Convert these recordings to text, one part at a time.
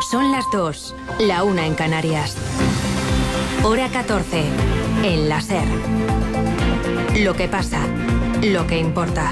Son las 2, la 1 en Canarias. Hora 14, en la SER. Lo que pasa, lo que importa.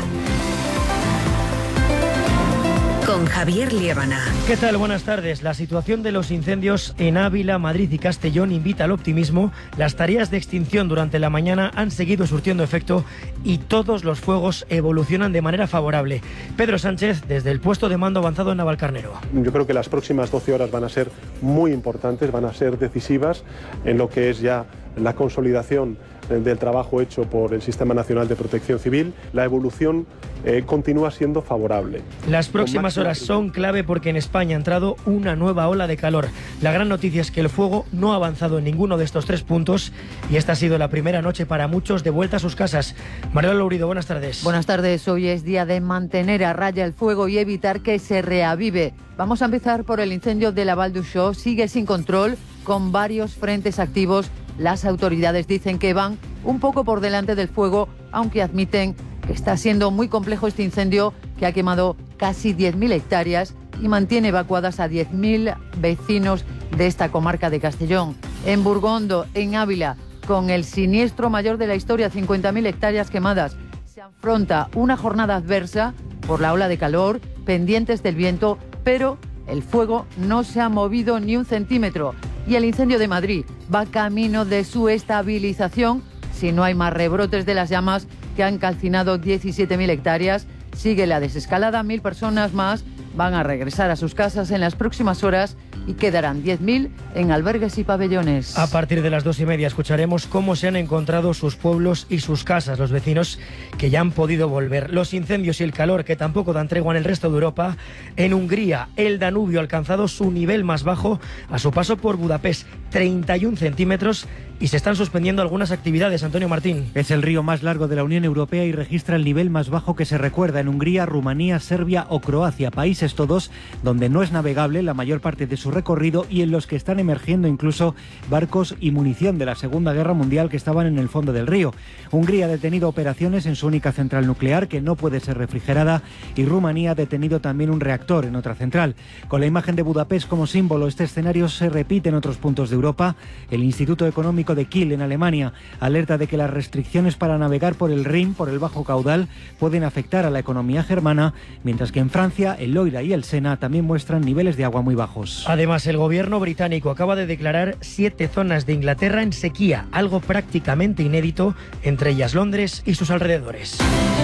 Con Javier Liébana. ¿Qué tal? Buenas tardes. La situación de los incendios en Ávila, Madrid y Castellón invita al optimismo. Las tareas de extinción durante la mañana han seguido surtiendo efecto y todos los fuegos evolucionan de manera favorable. Pedro Sánchez, desde el puesto de mando avanzado en Navalcarnero. Yo creo que las próximas 12 horas van a ser muy importantes, van a ser decisivas en lo que es ya la consolidación del trabajo hecho por el Sistema Nacional de Protección Civil. La evolución continúa siendo favorable. Las próximas horas son clave porque en España ha entrado una nueva ola de calor. La gran noticia es que el fuego no ha avanzado en ninguno de estos 3 puntos y esta ha sido la primera noche para muchos de vuelta a sus casas. María Lourido, buenas tardes. Buenas tardes. Hoy es día de mantener a raya el fuego y evitar que se reavive. Vamos a empezar por el incendio de la Val d'Uixó. Sigue sin control, con varios frentes activos. Las autoridades dicen que van un poco por delante del fuego, aunque admiten que está siendo muy complejo este incendio que ha quemado casi 10.000 hectáreas y mantiene evacuadas a 10.000 vecinos de esta comarca de Castellón. En Burgondo, en Ávila, con el siniestro mayor de la historia, 50.000 hectáreas quemadas, se afronta una jornada adversa por la ola de calor, pendientes del viento, pero el fuego no se ha movido ni un centímetro. Y el incendio de Madrid va camino de su estabilización si no hay más rebrotes de las llamas que han calcinado 17.000 hectáreas. Sigue la desescalada, 1.000 personas más van a regresar a sus casas en las próximas horas y quedarán 10.000 en albergues y pabellones. A partir de las 2:30 escucharemos cómo se han encontrado sus pueblos y sus casas, los vecinos que ya han podido volver. Los incendios y el calor que tampoco dan tregua en el resto de Europa. En Hungría, el Danubio ha alcanzado su nivel más bajo a su paso por Budapest, 31 centímetros, y se están suspendiendo algunas actividades. Antonio Martín. Es el río más largo de la Unión Europea y registra el nivel más bajo que se recuerda en Hungría, Rumanía, Serbia o Croacia, países todos donde no es navegable la mayor parte de su recorrido y en los que están emergiendo incluso barcos y munición de la Segunda Guerra Mundial que estaban en el fondo del río. Hungría ha detenido operaciones en su única central nuclear que no puede ser refrigerada y Rumanía ha detenido también un reactor en otra central. Con la imagen de Budapest como símbolo, este escenario se repite en otros puntos de Europa. El Instituto Económico de Kiel, en Alemania, alerta de que las restricciones para navegar por el Rin, por el bajo caudal, pueden afectar a la economía germana, mientras que en Francia, el Loira y el Sena también muestran niveles de agua muy bajos. Además, el gobierno británico acaba de declarar 7 zonas de Inglaterra en sequía, algo prácticamente inédito, entre ellas Londres y sus alrededores.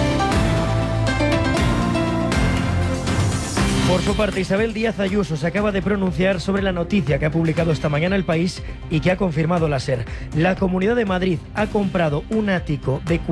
Por su parte, Isabel Díaz Ayuso se acaba de pronunciar sobre la noticia que ha publicado esta mañana El País y que ha confirmado la SER. La Comunidad de Madrid ha comprado un ático de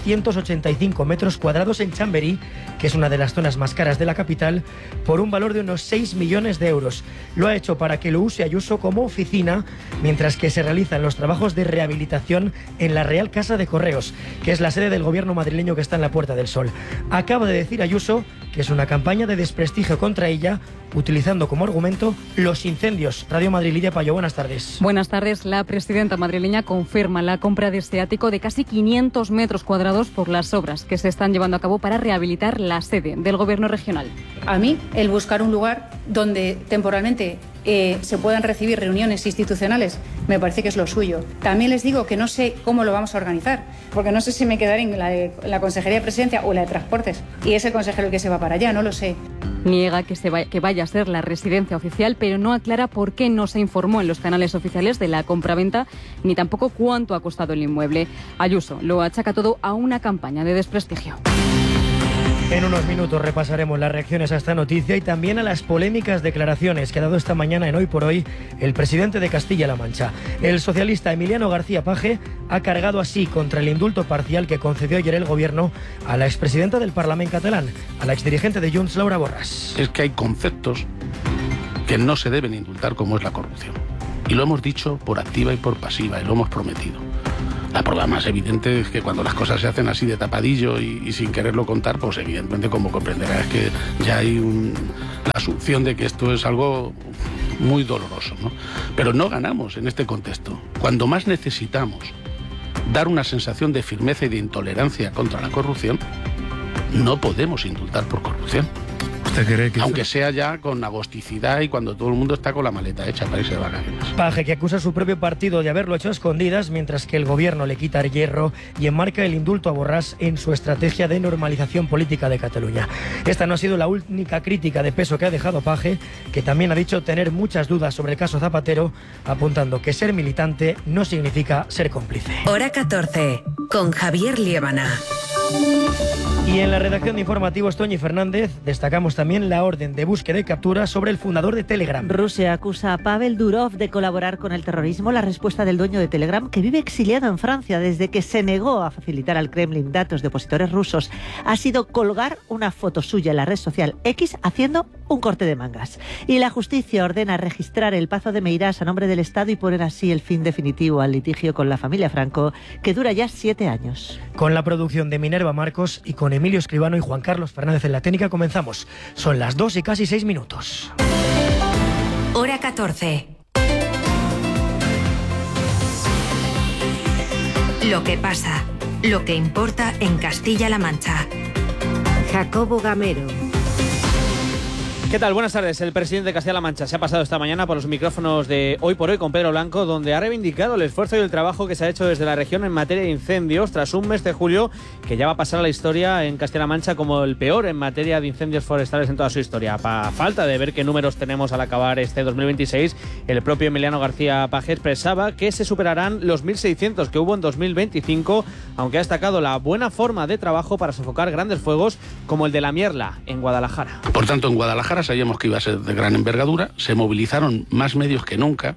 485 metros cuadrados en Chamberí, que es una de las zonas más caras de la capital, por un valor de unos 6 millones de euros. Lo ha hecho para que lo use Ayuso como oficina, mientras que se realizan los trabajos de rehabilitación en la Real Casa de Correos, que es la sede del gobierno madrileño que está en la Puerta del Sol. Acaba de decir Ayuso que es una campaña de desprestigio contra ella, utilizando como argumento los incendios. Radio Madrid, Lidia Payo, buenas tardes. Buenas tardes. La presidenta madrileña confirma la compra de este ático de casi 500 metros cuadrados por las obras que se están llevando a cabo para rehabilitar la sede del gobierno regional. A mí, el buscar un lugar donde temporalmente se puedan recibir reuniones institucionales, me parece que es lo suyo. También les digo que no sé cómo lo vamos a organizar, porque no sé si me quedaré en la Consejería de Presidencia o en la de Transportes, y es el consejero el que se va para allá, no lo sé. Niega que vaya a ser la residencia oficial, pero no aclara por qué no se informó en los canales oficiales de la compraventa, ni tampoco cuánto ha costado el inmueble. Ayuso lo achaca todo a una campaña de desprestigio. En unos minutos repasaremos las reacciones a esta noticia y también a las polémicas declaraciones que ha dado esta mañana en Hoy por Hoy el presidente de Castilla-La Mancha. El socialista Emiliano García Paje ha cargado así contra el indulto parcial que concedió ayer el gobierno a la expresidenta del Parlamento catalán, a la exdirigente de Junts, Laura Borràs. Es que hay conceptos que no se deben indultar, como es la corrupción. Y lo hemos dicho por activa y por pasiva, y lo hemos prometido. La prueba más evidente es que cuando las cosas se hacen así de tapadillo y sin quererlo contar, pues evidentemente, como comprenderás, es que ya hay la asunción de que esto es algo muy doloroso, ¿no? Pero no ganamos en este contexto. Cuando más necesitamos dar una sensación de firmeza y de intolerancia contra la corrupción, no podemos indultar por corrupción. ¿Usted cree que aunque sea ya con agosticidad y cuando todo el mundo está con la maleta hecha para irse de vacaciones? Paje, que acusa a su propio partido de haberlo hecho a escondidas, mientras que el gobierno le quita el hierro y enmarca el indulto a Borràs en su estrategia de normalización política de Cataluña. Esta no ha sido la única crítica de peso que ha dejado Paje, que también ha dicho tener muchas dudas sobre el caso Zapatero, apuntando que ser militante no significa ser cómplice. Hora 14, con Javier Liébana. Y en la redacción de informativos, Toñi Fernández, destacamos también la orden de búsqueda y captura sobre el fundador de Telegram. Rusia acusa a Pavel Durov de colaborar con el terrorismo. La respuesta del dueño de Telegram, que vive exiliado en Francia desde que se negó a facilitar al Kremlin datos de opositores rusos, ha sido colgar una foto suya en la red social X haciendo un corte de mangas. Y la justicia ordena registrar el Pazo de Meirás a nombre del Estado y poner así el fin definitivo al litigio con la familia Franco, que dura ya 7 años. Con la producción de Minerva Marcos y con Emilio Escribano y Juan Carlos Fernández en la técnica comenzamos. Son las 2 y casi 6 minutos. Hora 14. Lo que pasa, lo que importa en Castilla-La Mancha. Jacobo Gamero. ¿Qué tal? Buenas tardes. El presidente de Castilla-La Mancha se ha pasado esta mañana por los micrófonos de Hoy por Hoy con Pedro Blanco, donde ha reivindicado el esfuerzo y el trabajo que se ha hecho desde la región en materia de incendios tras un mes de julio que ya va a pasar a la historia en Castilla-La Mancha como el peor en materia de incendios forestales en toda su historia. A falta de ver qué números tenemos al acabar este 2026, el propio Emiliano García Paje expresaba que se superarán los 1.600 que hubo en 2025, aunque ha destacado la buena forma de trabajo para sofocar grandes fuegos como el de la Mierla en Guadalajara. Por tanto, en Guadalajara sabíamos que iba a ser de gran envergadura, se movilizaron más medios que nunca,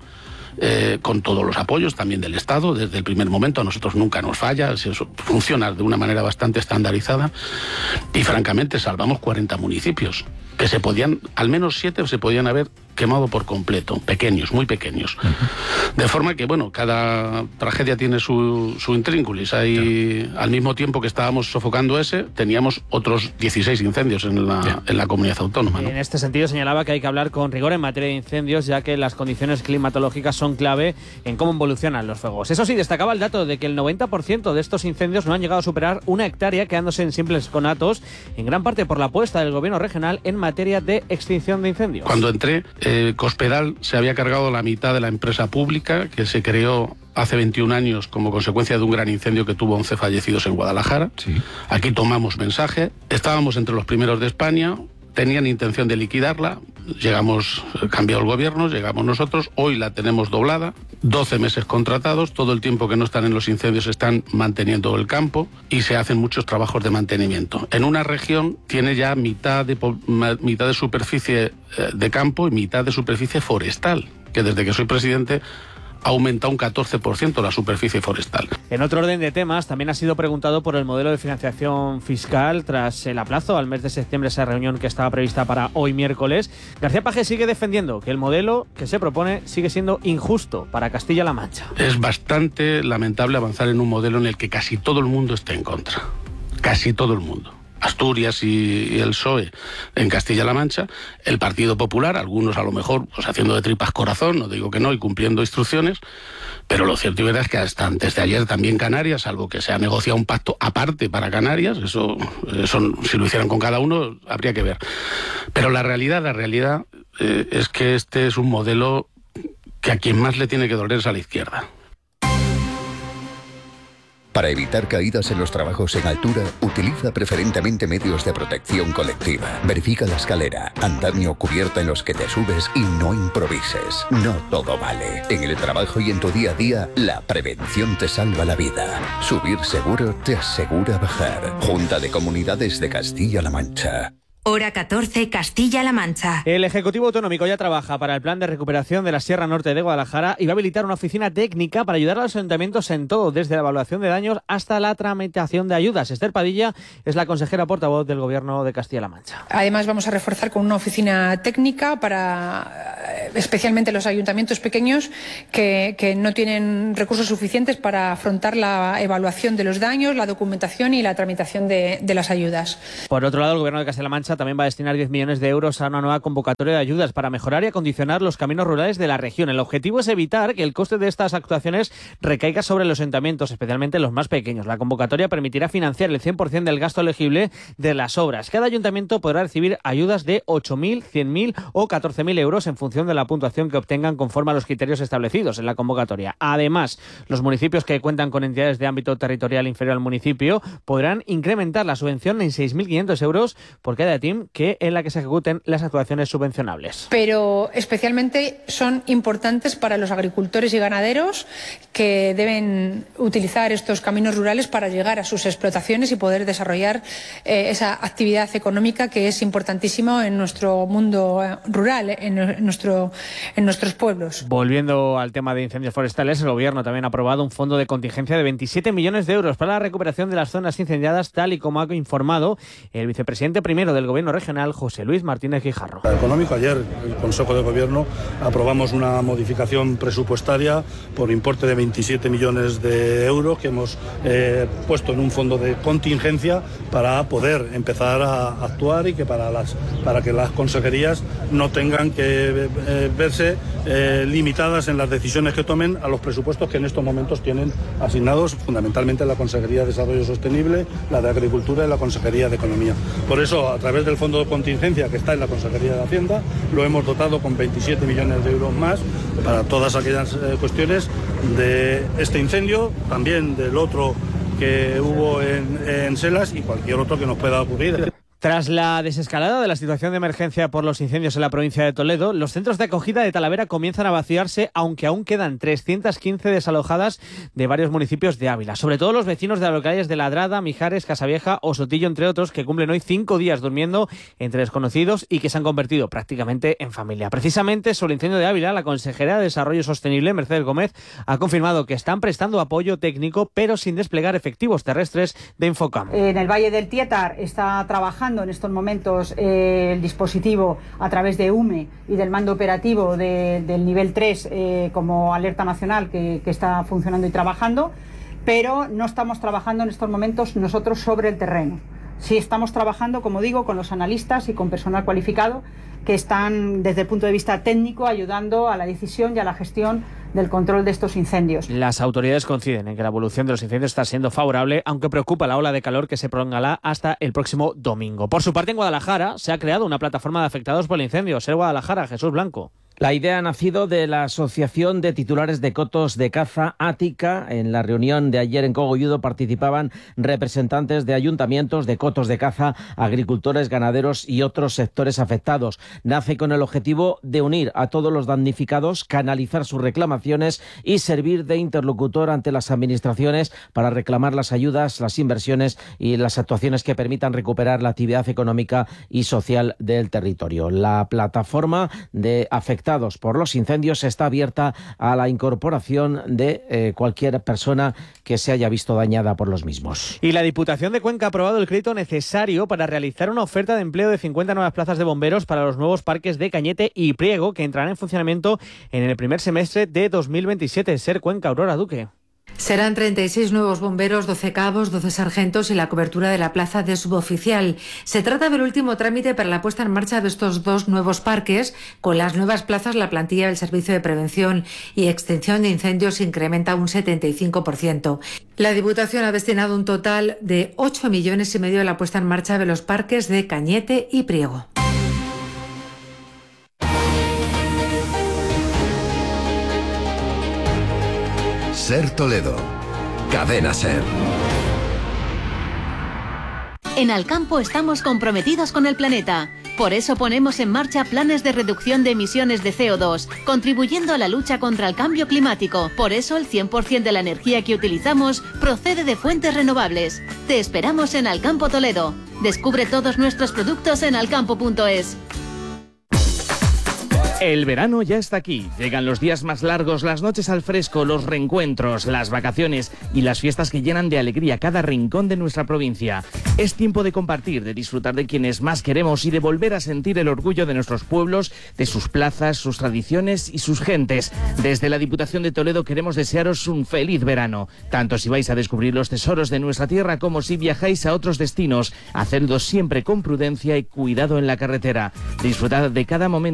con todos los apoyos también del Estado, desde el primer momento. A nosotros nunca nos falla, funciona de una manera bastante estandarizada y francamente salvamos 40 municipios, que se podían, al menos 7 se podían haber quemado por completo, pequeños, muy pequeños. De forma que, bueno, cada tragedia tiene su intrínculis. Ahí, al mismo tiempo que estábamos sofocando ese, teníamos otros 16 incendios en la comunidad autónoma, ¿no? En este sentido señalaba que hay que hablar con rigor en materia de incendios, ya que las condiciones climatológicas son clave en cómo evolucionan los fuegos. Eso sí, destacaba el dato de que el 90% de estos incendios no han llegado a superar 1 hectárea, quedándose en simples conatos, en gran parte por la apuesta del gobierno regional en materia de extinción de incendios. Cuando entré, Cospedal se había cargado la mitad de la empresa pública que se creó hace 21 años como consecuencia de un gran incendio que tuvo 11 fallecidos en Guadalajara. Sí. Aquí tomamos mensaje, estábamos entre los primeros de España, tenían intención de liquidarla, cambió el gobierno, llegamos nosotros, hoy la tenemos doblada, 12 meses contratados, todo el tiempo que no están en los incendios están manteniendo el campo y se hacen muchos trabajos de mantenimiento. En una región tiene ya mitad de superficie de campo y mitad de superficie forestal, que desde que soy presidente ha aumentado un 14% la superficie forestal. En otro orden de temas, también ha sido preguntado por el modelo de financiación fiscal tras el aplazo al mes de septiembre, esa reunión que estaba prevista para hoy miércoles. García Paje sigue defendiendo que el modelo que se propone sigue siendo injusto para Castilla-La Mancha. Es bastante lamentable avanzar en un modelo en el que casi todo el mundo esté en contra. Casi todo el mundo. Asturias y el PSOE en Castilla-La Mancha, el Partido Popular, algunos a lo mejor pues haciendo de tripas corazón, no digo que no, y cumpliendo instrucciones, pero lo cierto y verdad es que hasta antes de ayer también Canarias, salvo que se ha negociado un pacto aparte para Canarias, eso si lo hicieran con cada uno habría que ver. Pero la realidad es que este es un modelo que a quien más le tiene que doler es a la izquierda. Para evitar caídas en los trabajos en altura, utiliza preferentemente medios de protección colectiva. Verifica la escalera, andamio o cubierta en los que te subes y no improvises. No todo vale. En el trabajo y en tu día a día, la prevención te salva la vida. Subir seguro te asegura bajar. Junta de Comunidades de Castilla-La Mancha. Hora 14, Castilla-La Mancha. El Ejecutivo Autonómico ya trabaja para el plan de recuperación de la Sierra Norte de Guadalajara y va a habilitar una oficina técnica para ayudar a los ayuntamientos en todo, desde la evaluación de daños hasta la tramitación de ayudas. Esther Padilla es la consejera portavoz del Gobierno de Castilla-La Mancha. Además, vamos a reforzar con una oficina técnica para especialmente los ayuntamientos pequeños que no tienen recursos suficientes para afrontar la evaluación de los daños, la documentación y la tramitación de las ayudas. Por otro lado, el Gobierno de Castilla-La Mancha también va a destinar 10 millones de euros a una nueva convocatoria de ayudas para mejorar y acondicionar los caminos rurales de la región. El objetivo es evitar que el coste de estas actuaciones recaiga sobre los ayuntamientos, especialmente los más pequeños. La convocatoria permitirá financiar el 100% del gasto elegible de las obras. Cada ayuntamiento podrá recibir ayudas de 8.000, 100.000 o 14.000 euros en función de la puntuación que obtengan conforme a los criterios establecidos en la convocatoria. Además, los municipios que cuentan con entidades de ámbito territorial inferior al municipio podrán incrementar la subvención en 6.500 euros por cada team en la que se ejecuten las actuaciones subvencionables. Pero especialmente son importantes para los agricultores y ganaderos que deben utilizar estos caminos rurales para llegar a sus explotaciones y poder desarrollar esa actividad económica que es importantísimo en nuestro mundo rural, en nuestros pueblos. Volviendo al tema de incendios forestales, el Gobierno también ha aprobado un fondo de contingencia de 27 millones de euros para la recuperación de las zonas incendiadas, tal y como ha informado el vicepresidente primero del Gobierno regional, José Luis Martínez Guijarro. Económico. Ayer el Consejo de Gobierno aprobamos una modificación presupuestaria por importe de 27 millones de euros que hemos puesto en un fondo de contingencia para poder empezar a actuar y que para que las consejerías no tengan que verse limitadas en las decisiones que tomen a los presupuestos que en estos momentos tienen asignados fundamentalmente la Consejería de Desarrollo Sostenible, la de Agricultura y la Consejería de Economía. Por eso, a través del fondo de contingencia que está en la Consejería de Hacienda, lo hemos dotado con 27 millones de euros más para todas aquellas cuestiones de este incendio, también del otro que hubo en Selas y cualquier otro que nos pueda ocurrir. Tras la desescalada de la situación de emergencia por los incendios en la provincia de Toledo, los centros de acogida de Talavera comienzan a vaciarse, aunque aún quedan 315 desalojadas de varios municipios de Ávila. Sobre todo los vecinos de las localidades de Ladrada, Mijares, Casavieja o Sotillo, entre otros, que cumplen hoy 5 días durmiendo entre desconocidos y que se han convertido prácticamente en familia. Precisamente sobre el incendio de Ávila, la consejera de Desarrollo Sostenible, Mercedes Gómez, ha confirmado que están prestando apoyo técnico, pero sin desplegar efectivos terrestres de Infocam. En el Valle del Tietar está trabajando en estos momentos el dispositivo a través de UME y del mando operativo del nivel 3 como alerta nacional que está funcionando y trabajando, pero no estamos trabajando en estos momentos nosotros sobre el terreno. Sí estamos trabajando, como digo, con los analistas y con personal cualificado que están desde el punto de vista técnico ayudando a la decisión y a la gestión del control de estos incendios. Las autoridades coinciden en que la evolución de los incendios está siendo favorable, aunque preocupa la ola de calor que se prolongará hasta el próximo domingo. Por su parte, en Guadalajara se ha creado una plataforma de afectados por el incendio. Ser Guadalajara, Jesús Blanco. La idea ha nacido de la Asociación de Titulares de Cotos de Caza Ática. En la reunión de ayer en Cogolludo participaban representantes de ayuntamientos, de cotos de caza, agricultores, ganaderos y otros sectores afectados. Nace con el objetivo de unir a todos los damnificados, canalizar sus reclamaciones y servir de interlocutor ante las administraciones para reclamar las ayudas, las inversiones y las actuaciones que permitan recuperar la actividad económica y social del territorio. La plataforma de afectados por los incendios está abierta a la incorporación de cualquier persona que se haya visto dañada por los mismos. Y la Diputación de Cuenca ha aprobado el crédito necesario para realizar una oferta de empleo de 50 nuevas plazas de bomberos para los nuevos parques de Cañete y Priego, que entrarán en funcionamiento en el primer semestre de 2027. Ser Cuenca, Aurora Duque. Serán 36 nuevos bomberos, 12 cabos, 12 sargentos y la cobertura de la plaza de suboficial. Se trata del último trámite para la puesta en marcha de estos 2 nuevos parques. Con las nuevas plazas, la plantilla del Servicio de Prevención y Extinción de Incendios se incrementa un 75%. La Diputación ha destinado un total de 8,5 millones a la puesta en marcha de los parques de Cañete y Priego. Ser Toledo, Cadena Ser. En Alcampo estamos comprometidos con el planeta. Por eso ponemos en marcha planes de reducción de emisiones de CO2, contribuyendo a la lucha contra el cambio climático. Por eso el 100% de la energía que utilizamos procede de fuentes renovables. Te esperamos en Alcampo Toledo. Descubre todos nuestros productos en alcampo.es. El verano ya está aquí. Llegan los días más largos, las noches al fresco, los reencuentros, las vacaciones y las fiestas que llenan de alegría cada rincón de nuestra provincia. Es tiempo de compartir, de disfrutar de quienes más queremos y de volver a sentir el orgullo de nuestros pueblos, de sus plazas, sus tradiciones y sus gentes. Desde la Diputación de Toledo queremos desearos un feliz verano, tanto si vais a descubrir los tesoros de nuestra tierra como si viajáis a otros destinos. Hacedlo siempre con prudencia y cuidado en la carretera. Disfrutad de cada momento